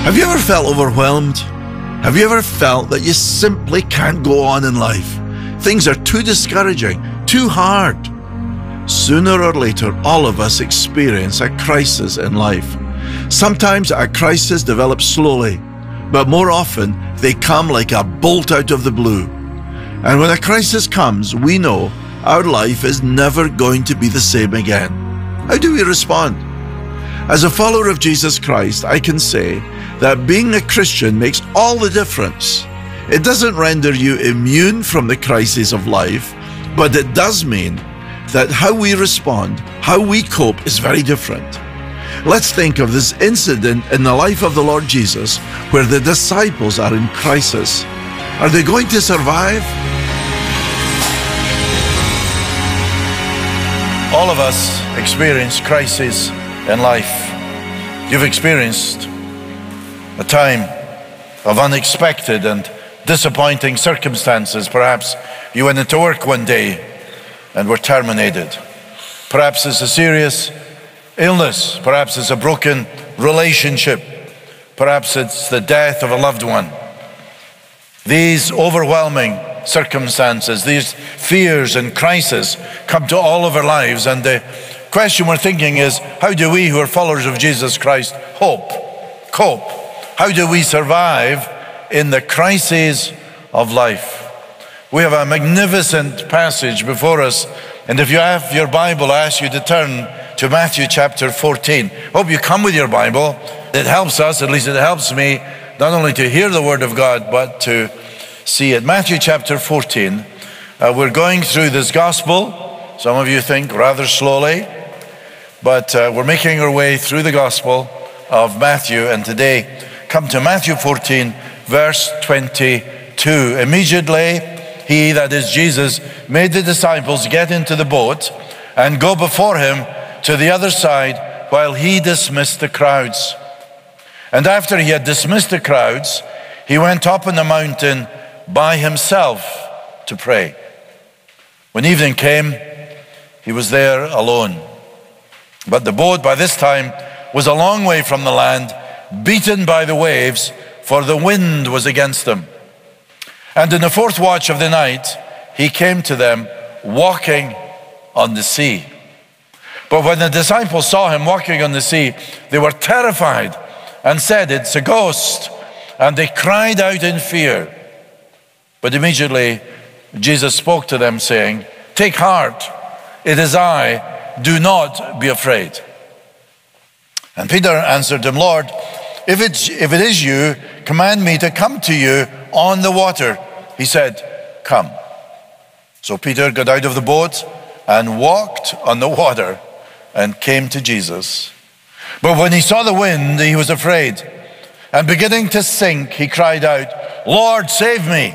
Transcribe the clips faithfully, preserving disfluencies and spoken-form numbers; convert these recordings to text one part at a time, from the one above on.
Have you ever felt overwhelmed? Have you ever felt that you simply can't go on in life? Things are too discouraging, too hard. Sooner or later, all of us experience a crisis in life. Sometimes a crisis develops slowly, but more often they come like a bolt out of the blue. And when a crisis comes, we know our life is never going to be the same again. How do we respond? As a follower of Jesus Christ, I can say that being a Christian makes all the difference. It doesn't render you immune from the crises of life, but it does mean that how we respond, how we cope is very different. Let's think of this incident in the life of the Lord Jesus where the disciples are in crisis. Are they going to survive? All of us experience crises in life. You've experienced a time of unexpected and disappointing circumstances. Perhaps you went into work one day and were terminated. Perhaps it's a serious illness. Perhaps it's a broken relationship. Perhaps it's the death of a loved one. These overwhelming circumstances, these fears and crises come to all of our lives, and the question we're thinking is, how do we who are followers of Jesus Christ hope, cope? How do we survive in the crises of life? We have a magnificent passage before us, and if you have your Bible, I ask you to turn to Matthew chapter fourteen. Hope you come with your Bible. It helps us, at least it helps me, not only to hear the Word of God, but to see it. Matthew chapter fourteen. Uh, we're going through this gospel. Some of you think rather slowly, but uh, we're making our way through the gospel of Matthew, and today come to Matthew fourteen, verse twenty-two. Immediately, he, that is Jesus, made the disciples get into the boat and go before him to the other side while he dismissed the crowds. And after he had dismissed the crowds, he went up on the mountain by himself to pray. When evening came, he was there alone. But the boat by this time was a long way from the land, beaten by the waves, for the wind was against them. And in the fourth watch of the night, he came to them walking on the sea. But when the disciples saw him walking on the sea, they were terrified and said, "It's a ghost." And they cried out in fear. But immediately Jesus spoke to them, saying, "Take heart, it is I, do not be afraid." And Peter answered him, "Lord, if it's, if it is you, command me to come to you on the water." He said, "Come." So Peter got out of the boat and walked on the water and came to Jesus. But when he saw the wind, he was afraid. And beginning to sink, he cried out, "Lord, save me."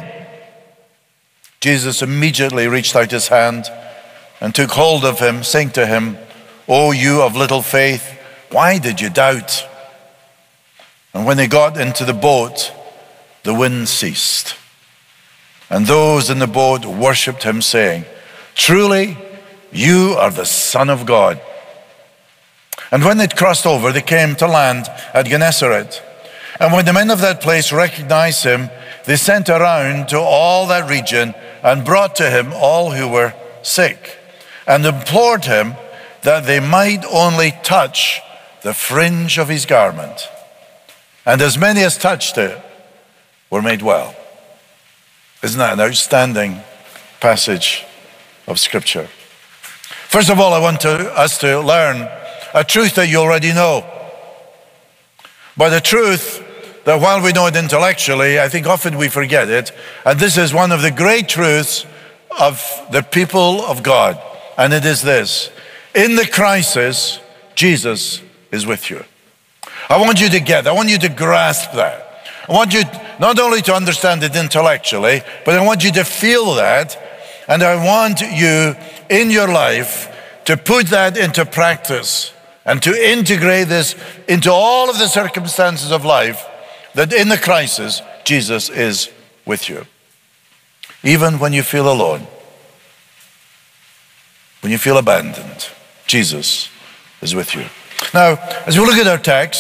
Jesus immediately reached out his hand and took hold of him, saying to him, "O you of little faith, why did you doubt?" And when they got into the boat, the wind ceased. And those in the boat worshipped him, saying, "Truly, you are the Son of God." And when they'd crossed over, they came to land at Gennesaret. And when the men of that place recognized him, they sent around to all that region and brought to him all who were sick, and implored him that they might only touch the fringe of his garment. And as many as touched it were made well. Isn't that an outstanding passage of Scripture? First of all, I want to, us to learn a truth that you already know. But a truth that while we know it intellectually, I think often we forget it. And this is one of the great truths of the people of God. And it is this: in the crisis, Jesus is with you. I want you to get, I want you to grasp that. I want you not only to understand it intellectually, but I want you to feel that. And I want you in your life to put that into practice and to integrate this into all of the circumstances of life, that in the crisis, Jesus is with you. Even when you feel alone, when you feel abandoned, Jesus is with you. Now, as we look at our text,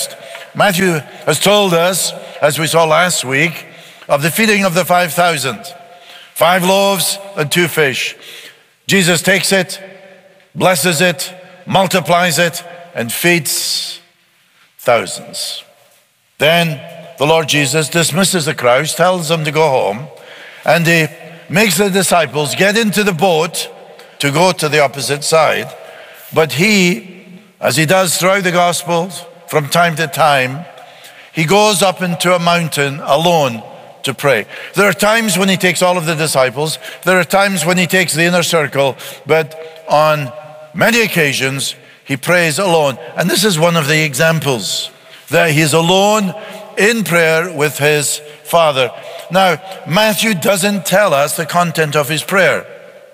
Matthew has told us, as we saw last week, of the feeding of the five thousand. Five loaves and two fish. Jesus takes it, blesses it, multiplies it, and feeds thousands. Then the Lord Jesus dismisses the crowds, tells them to go home, and he makes the disciples get into the boat to go to the opposite side. But he, as he does throughout the Gospels, from time to time, he goes up into a mountain alone to pray. There are times when he takes all of the disciples. There are times when he takes the inner circle. But on many occasions, he prays alone. And this is one of the examples, that he's alone in prayer with his Father. Now, Matthew doesn't tell us the content of his prayer.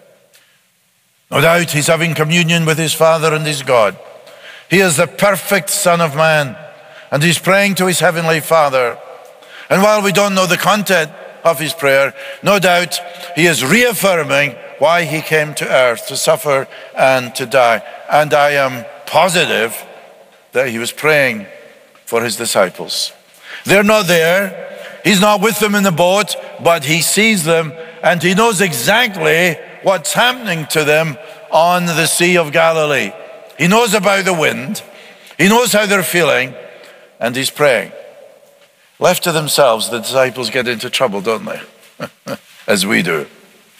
No doubt he's having communion with his Father and his God. He is the perfect Son of Man, and he's praying to his Heavenly Father. And while we don't know the content of his prayer, no doubt he is reaffirming why he came to earth, to suffer and to die. And I am positive that he was praying for his disciples. They're not there. He's not with them in the boat, but he sees them and he knows exactly what's happening to them on the Sea of Galilee. He knows about the wind. He knows how they're feeling, and he's praying. Left to themselves, the disciples get into trouble, don't they? As we do.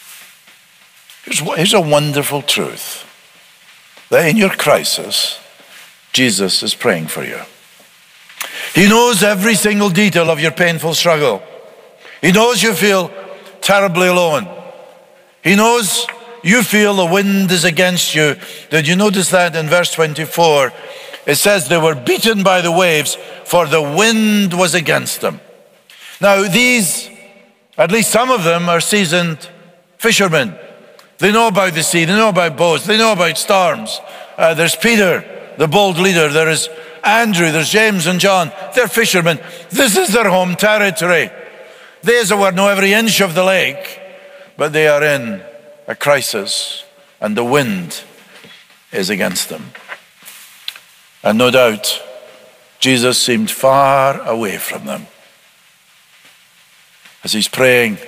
Here's, here's a wonderful truth. That in your crisis, Jesus is praying for you. He knows every single detail of your painful struggle. He knows you feel terribly alone. He knows you feel the wind is against you. Did you notice that in verse twenty-four? It says they were beaten by the waves, for the wind was against them. Now these, at least some of them, are seasoned fishermen. They know about the sea, they know about boats, they know about storms. Uh, there's Peter, the bold leader. There is Andrew, there's James and John. They're fishermen. This is their home territory. They, as it were, know every inch of the lake, but they are in a crisis, and the wind is against them. And no doubt, Jesus seemed far away from them. As he's praying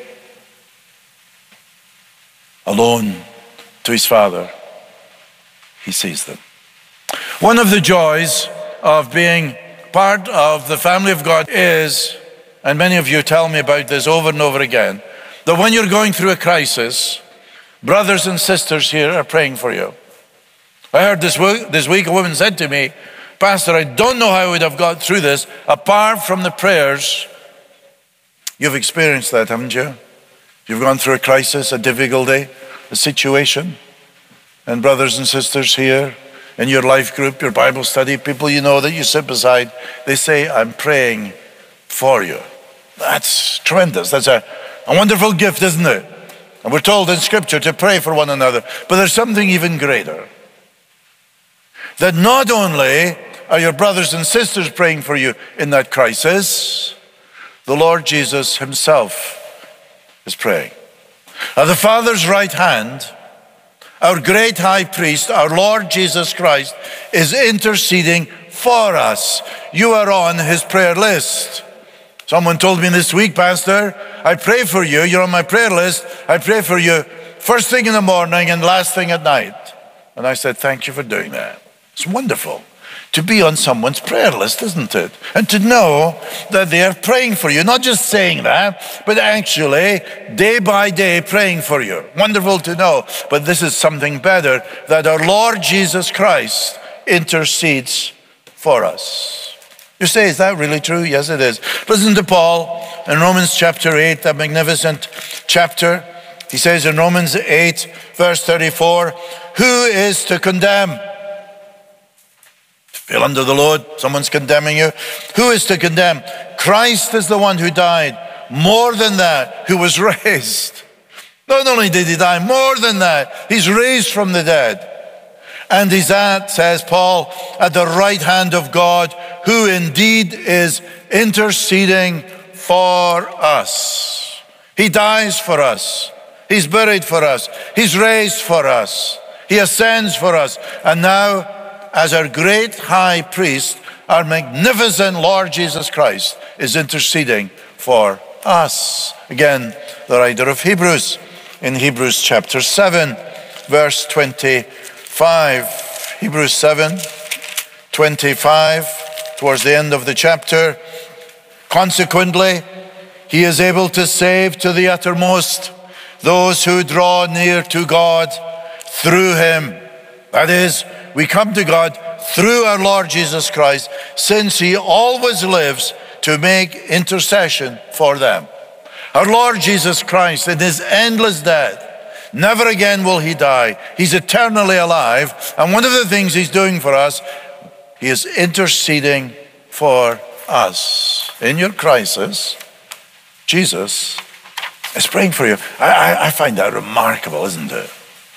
alone to his Father, he sees them. One of the joys of being part of the family of God is, and many of you tell me about this over and over again, that when you're going through a crisis, brothers and sisters here are praying for you. I heard this week, this week a woman said to me, Pastor, I don't know how I would have got through this apart from the prayers. You've experienced that, haven't you? You've gone through a crisis, a difficulty, a situation. And brothers and sisters here in your life group, your Bible study, people you know that you sit beside, they say, I'm praying for you. That's tremendous. That's a, a wonderful gift, isn't it? And we're told in Scripture to pray for one another. But there's something even greater. That not only are your brothers and sisters praying for you in that crisis, the Lord Jesus himself is praying. At the Father's right hand, our great high priest, our Lord Jesus Christ, is interceding for us. You are on his prayer list. Someone told me this week, Pastor, I pray for you. You're on my prayer list. I pray for you first thing in the morning and last thing at night. And I said, thank you for doing that. It's wonderful to be on someone's prayer list, isn't it? And to know that they are praying for you, not just saying that, but actually day by day praying for you. Wonderful to know. But this is something better, that our Lord Jesus Christ intercedes for us. You say, is that really true? Yes, it is. Listen to Paul in Romans chapter eight, that magnificent chapter. He says in Romans eight, verse thirty-four, who is to condemn? Feel under the Lord, someone's condemning you. Who is to condemn? Christ is the one who died. More than that, who was raised. Not only did he die, more than that, he's raised from the dead. And he's at, says Paul, at the right hand of God, who indeed is interceding for us. He dies for us. He's buried for us. He's raised for us. He ascends for us. And now, as our great high priest, our magnificent Lord Jesus Christ is interceding for us. Again, the writer of Hebrews, in Hebrews chapter seven, verse twenty-five. Hebrews seven, twenty-five, towards the end of the chapter. Consequently, he is able to save to the uttermost those who draw near to God through him. That is, we come to God through our Lord Jesus Christ, since he always lives to make intercession for them. Our Lord Jesus Christ, in his endless death, never again will he die. He's eternally alive. And one of the things he's doing for us, he is interceding for us. In your crisis, Jesus is praying for you. I, I, I find that remarkable, isn't it?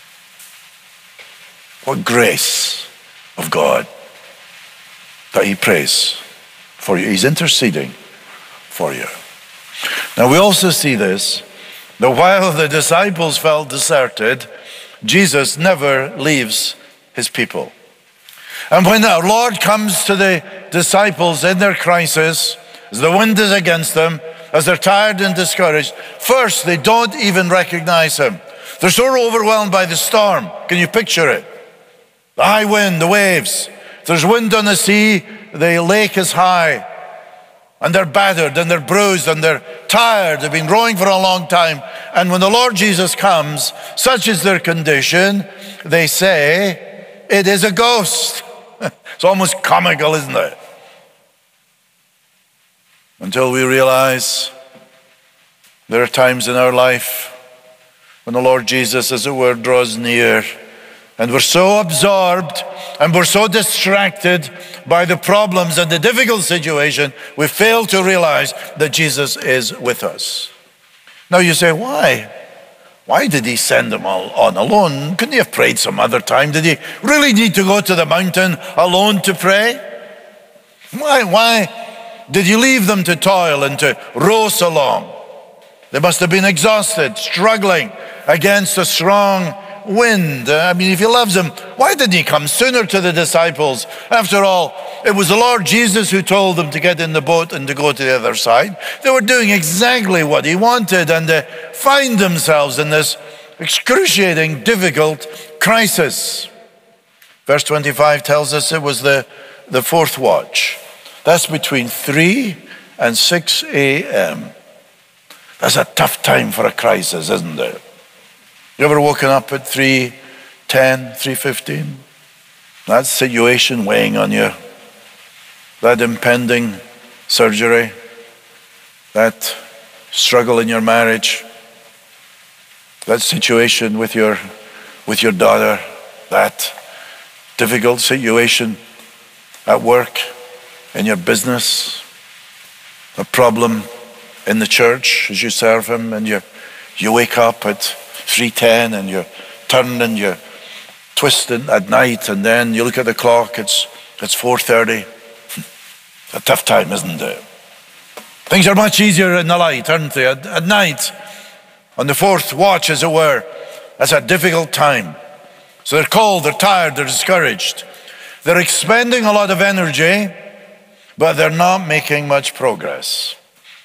What grace of God that he prays for you. He's interceding for you. Now we also see this, that while the disciples felt deserted, Jesus never leaves his people. And when our Lord comes to the disciples in their crisis, as the wind is against them, as they're tired and discouraged, first they don't even recognize him. They're so overwhelmed by the storm. Can you picture it? The high wind, the waves. If there's wind on the sea, the lake is high. And they're battered and they're bruised and they're tired. They've been rowing for a long time. And when the Lord Jesus comes, such is their condition, they say, it is a ghost. It's almost comical, isn't it? Until we realize there are times in our life when the Lord Jesus, as it were, draws near. And we're so absorbed and we're so distracted by the problems and the difficult situation, we fail to realize that Jesus is with us. Now you say, why? Why did he send them all on alone? Couldn't he have prayed some other time? Did he really need to go to the mountain alone to pray? Why, why did he leave them to toil and to row so long? They must have been exhausted, struggling against a strong wind. I mean, if he loves them, why didn't he come sooner to the disciples? After all, it was the Lord Jesus who told them to get in the boat and to go to the other side. They were doing exactly what he wanted, and they find themselves in this excruciating, difficult crisis. Verse twenty-five tells us it was the, the fourth watch. That's between three and six a.m. That's a tough time for a crisis, isn't it? You ever woken up at three ten, three fifteen? That situation weighing on you, that impending surgery, that struggle in your marriage, that situation with your, with your daughter, that difficult situation at work, in your business, a problem in the church as you serve him, and you, you wake up at three ten and you're turned and you're twisted at night, and then you look at the clock, it's it's four thirty. It's a tough time, isn't it? Things are much easier in the light, aren't they? At, at night, on the fourth watch, as it were, that's a difficult time. So they're cold, they're tired, they're discouraged. They're expending a lot of energy, but they're not making much progress.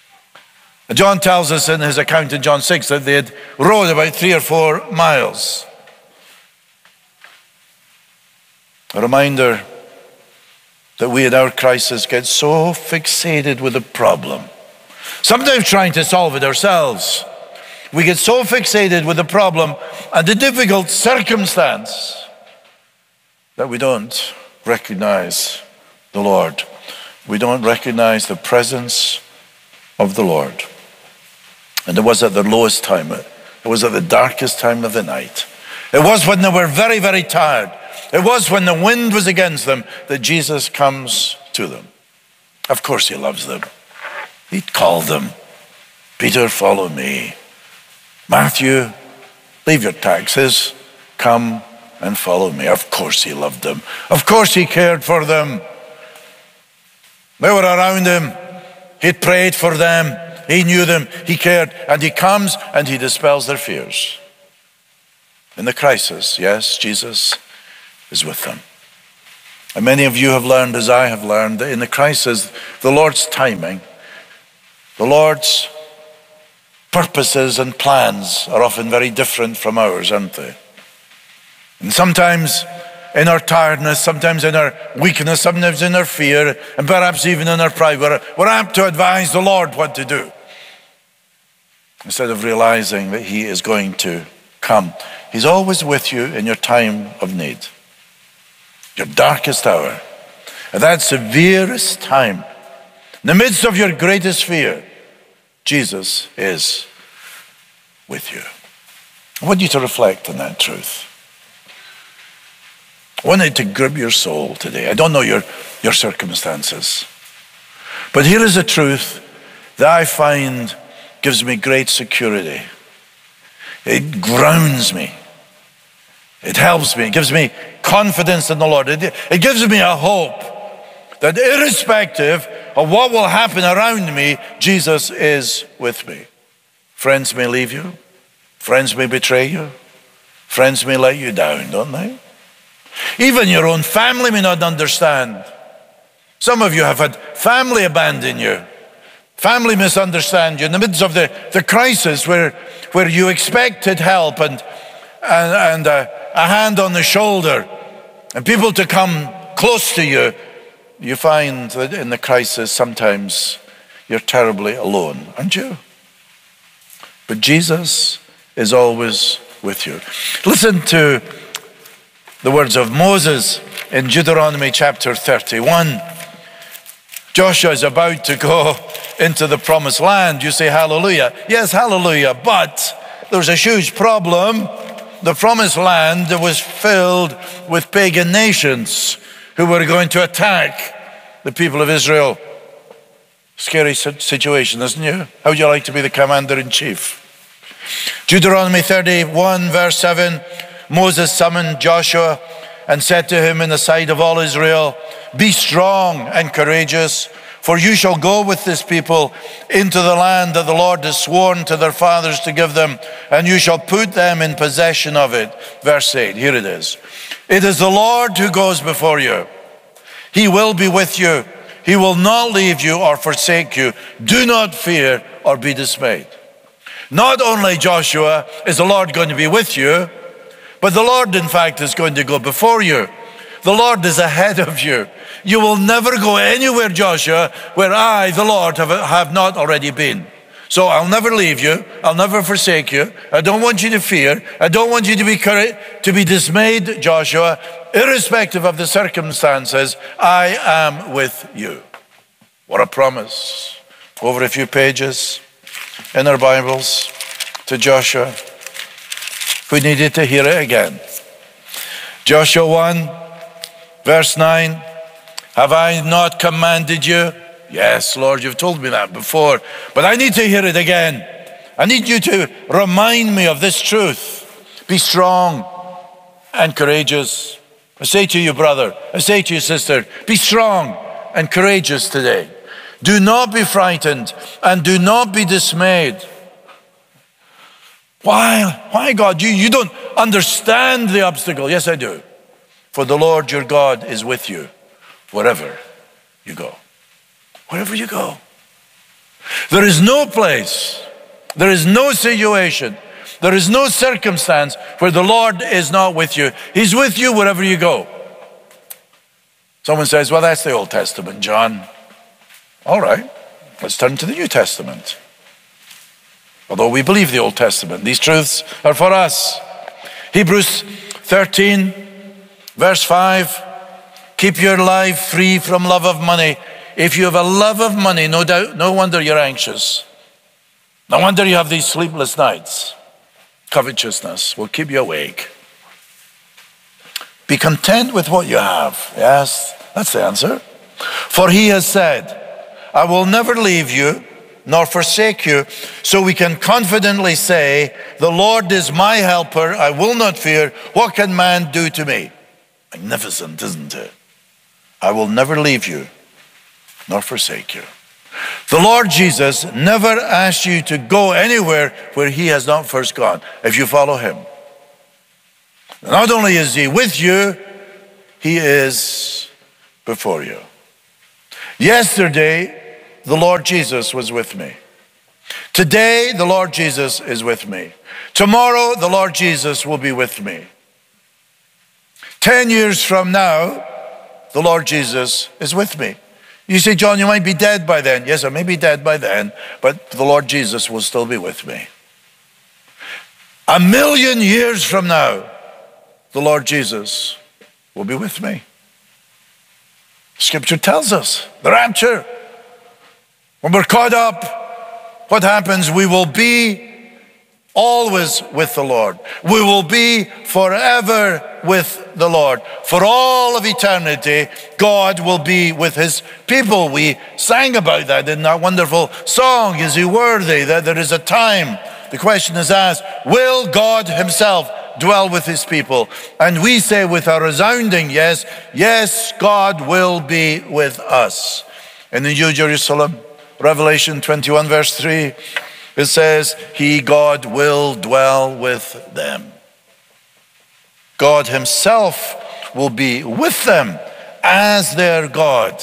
John tells us in his account in John six that they had rowed about three or four miles. A reminder that we in our crisis get so fixated with the problem, sometimes trying to solve it ourselves. We get so fixated with the problem and the difficult circumstance that we don't recognize the Lord. We don't recognize the presence of the Lord. And it was at the lowest time. It was at the darkest time of the night. It was when they were very, very tired. It was when the wind was against them that Jesus comes to them. Of course he loves them. He called them. Peter, follow me. Matthew, leave your taxes. Come and follow me. Of course he loved them. Of course he cared for them. They were around him. He'd prayed for them. He knew them, he cared, and he comes and he dispels their fears. In the crisis, yes, Jesus is with them. And many of you have learned, as I have learned, that in the crisis, the Lord's timing, the Lord's purposes and plans are often very different from ours, aren't they? And sometimes in our tiredness, sometimes in our weakness, sometimes in our fear, and perhaps even in our pride, we're, we're apt to advise the Lord what to do, instead of realizing that he is going to come. He's always with you in your time of need, your darkest hour, at that severest time. In the midst of your greatest fear, Jesus is with you. I want you to reflect on that truth. I want it to grip your soul today. I don't know your, your circumstances, but here is a truth that I find gives me great security. It grounds me. It helps me. It gives me confidence in the Lord. It, it gives me a hope that irrespective of what will happen around me, Jesus is with me. Friends may leave you. Friends may betray you. Friends may let you down, don't they? Even your own family may not understand. Some of you have had family abandon you. Family misunderstand you in the midst of the, the crisis where, where you expected help and, and, and a, a hand on the shoulder and people to come close to you. You find that in the crisis sometimes you're terribly alone, aren't you? But Jesus is always with you. Listen to the words of Moses in Deuteronomy chapter thirty-one. Joshua is about to go into the promised land. You say hallelujah. Yes, hallelujah. But there's a huge problem. The promised land was filled with pagan nations who were going to attack the people of Israel. Scary situation, isn't it? How would you like to be the commander-in-chief? Deuteronomy thirty-one, verse seven, Moses summoned Joshua and said to him in the sight of all Israel, "Be strong and courageous, for you shall go with this people into the land that the Lord has sworn to their fathers to give them, and you shall put them in possession of it." Verse eight, here it is. "It is the Lord who goes before you. He will be with you. He will not leave you or forsake you. Do not fear or be dismayed." Not only, Joshua, is the Lord going to be with you, but the Lord, in fact, is going to go before you. The Lord is ahead of you. You will never go anywhere, Joshua, where I, the Lord, have, have not already been. So I'll never leave you. I'll never forsake you. I don't want you to fear. I don't want you to be to be dismayed, Joshua. Irrespective of the circumstances, I am with you. What a promise. Over a few pages in our Bibles to Joshua. We needed to hear it again. Joshua one, verse nine. "Have I not commanded you?" Yes, Lord, you've told me that before, but I need to hear it again. I need you to remind me of this truth. Be strong and courageous. I say to you, brother, I say to you, sister, be strong and courageous today. Do not be frightened and do not be dismayed. Why? Why, God? You, you don't understand the obstacle. Yes, I do. For the Lord your God is with you wherever you go. Wherever you go. There is no place, there is no situation, there is no circumstance where the Lord is not with you. He's with you wherever you go. Someone says, well, that's the Old Testament, John. All right, let's turn to the New Testament. Although we believe the Old Testament, these truths are for us. Hebrews thirteen, verse five, keep your life free from love of money. If you have a love of money, no doubt, no wonder you're anxious. No wonder you have these sleepless nights. Covetousness will keep you awake. Be content with what you have. Yes, that's the answer. For he has said, I will never leave you nor forsake you. So we can confidently say, the Lord is my helper. I will not fear. What can man do to me? Magnificent, isn't it? I will never leave you nor forsake you. The Lord Jesus never asked you to go anywhere where he has not first gone, if you follow him. Not only is he with you, he is before you. Yesterday, the Lord Jesus was with me. Today, the Lord Jesus is with me. Tomorrow, the Lord Jesus will be with me. Ten years from now, the Lord Jesus is with me. You say, John, you might be dead by then. Yes, I may be dead by then, but the Lord Jesus will still be with me. A million years from now, the Lord Jesus will be with me. Scripture tells us the rapture. When we're caught up, what happens? We will be always with the Lord. We will be forever with the Lord. For all of eternity, God will be with his people. We sang about that in that wonderful song, Is He Worthy? That there is a time. The question is asked, will God himself dwell with his people? And we say with a resounding yes, yes, God will be with us. In the New Jerusalem, Revelation twenty-one verse three, it says, he, God, will dwell with them. God himself will be with them as their God.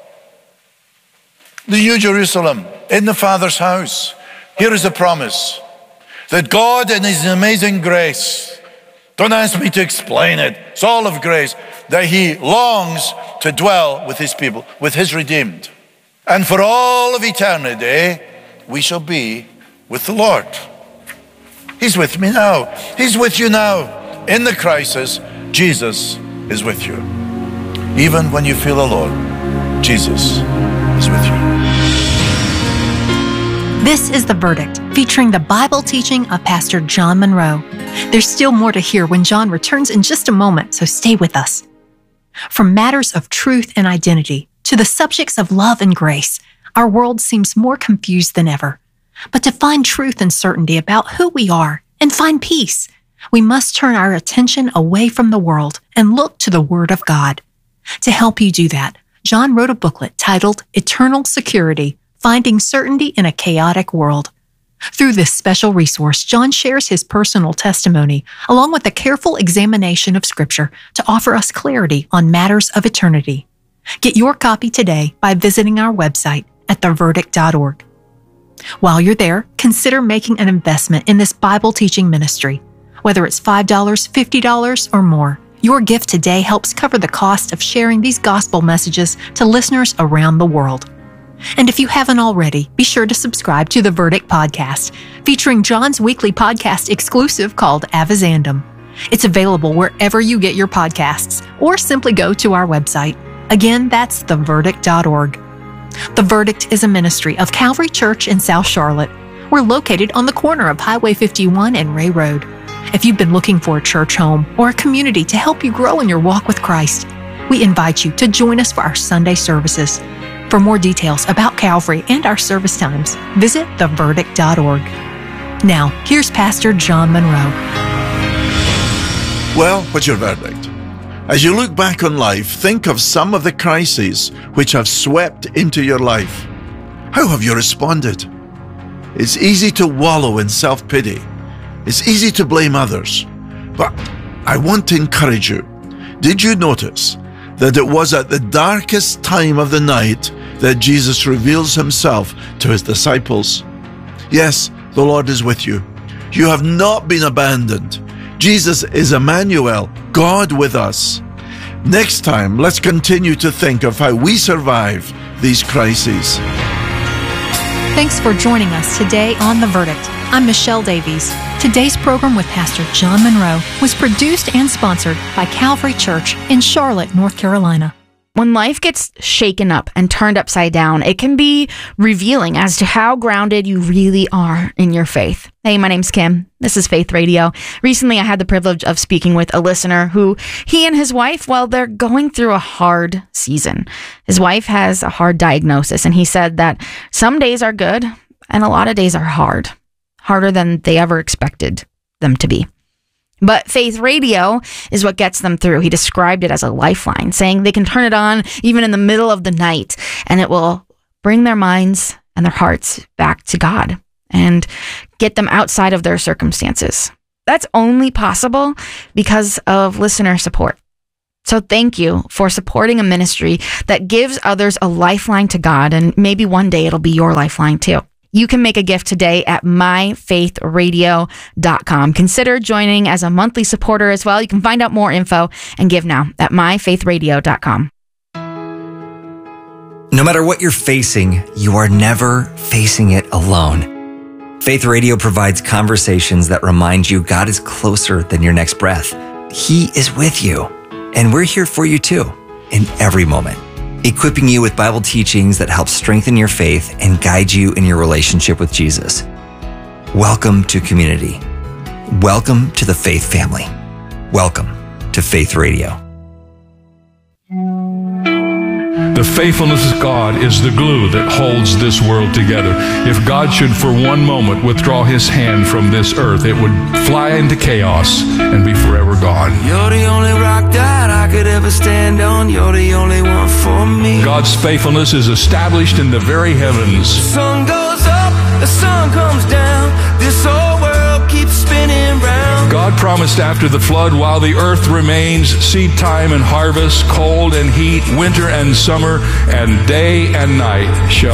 The New Jerusalem, in the Father's house. Here is a promise that God in his amazing grace, don't ask me to explain it, it's all of grace, that he longs to dwell with his people, with his redeemed. And for all of eternity, we shall be with the Lord. He's with me now. He's with you now. In the crisis, Jesus is with you. Even when you feel alone, Jesus is with you. This is The Verdict, featuring the Bible teaching of Pastor John Munro. There's still more to hear when John returns in just a moment, so stay with us. From matters of truth and identity to the subjects of love and grace, our world seems more confused than ever. But to find truth and certainty about who we are and find peace, we must turn our attention away from the world and look to the Word of God. To help you do that, John wrote a booklet titled Eternal Security, Finding Certainty in a Chaotic World. Through this special resource, John shares his personal testimony, along with a careful examination of Scripture to offer us clarity on matters of eternity. Get your copy today by visiting our website at the verdict dot org. While you're there, consider making an investment in this Bible teaching ministry. Whether it's five dollars, fifty dollars, or more, your gift today helps cover the cost of sharing these gospel messages to listeners around the world. And if you haven't already, be sure to subscribe to the Verdict Podcast, featuring John's weekly podcast exclusive called Avizandum. It's available wherever you get your podcasts, or simply go to our website. Again, that's the verdict dot org. The Verdict is a ministry of Calvary Church in South Charlotte. We're located on the corner of Highway fifty-one and Ray Road. If you've been looking for a church home or a community to help you grow in your walk with Christ, we invite you to join us for our Sunday services. For more details about Calvary and our service times, visit the verdict dot org. Now, here's Pastor John Munro. Well, what's your verdict? As you look back on life, think of some of the crises which have swept into your life. How have you responded? It's easy to wallow in self-pity. It's easy to blame others. But I want to encourage you. Did you notice that it was at the darkest time of the night that Jesus reveals himself to his disciples? Yes, the Lord is with you. You have not been abandoned. Jesus is Emmanuel, God with us. Next time, let's continue to think of how we survive these crises. Thanks for joining us today on The Verdict. I'm Michelle Davies. Today's program with Pastor John Munro was produced and sponsored by Calvary Church in Charlotte, North Carolina. When life gets shaken up and turned upside down, it can be revealing as to how grounded you really are in your faith. Hey, my name's Kim. This is Faith Radio. Recently, I had the privilege of speaking with a listener who, he and his wife, well, they're going through a hard season. His wife has a hard diagnosis, and he said that some days are good and a lot of days are hard, harder than they ever expected them to be. But Faith Radio is what gets them through. He described it as a lifeline, saying they can turn it on even in the middle of the night, and it will bring their minds and their hearts back to God and get them outside of their circumstances. That's only possible because of listener support. So thank you for supporting a ministry that gives others a lifeline to God, and maybe one day it'll be your lifeline too. You can make a gift today at my faith radio dot com. Consider joining as a monthly supporter as well. You can find out more info and give now at my faith radio dot com. No matter what you're facing, you are never facing it alone. Faith Radio provides conversations that remind you God is closer than your next breath. He is with you, and we're here for you too, in every moment, equipping you with Bible teachings that help strengthen your faith and guide you in your relationship with Jesus. Welcome to community. Welcome to the faith family. Welcome to Faith Radio. The faithfulness of God is the glue that holds this world together. If God should for one moment withdraw his hand from this earth, it would fly into chaos and be forever gone. You're the only rock that I could ever stand on. You're the only one for me. God's faithfulness is established in the very heavens. The sun goes up, the sun comes down. This whole world keeps spinning round. God promised after the flood, while the earth remains, seed time and harvest, cold and heat, winter and summer, and day and night shall